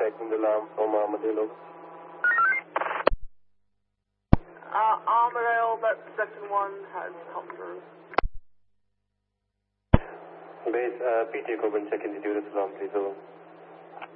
checking the alarm from Armadillo. Armadale, that section 1 has come through. Base, PJ Coburn, checking the Judas alarm, please, over.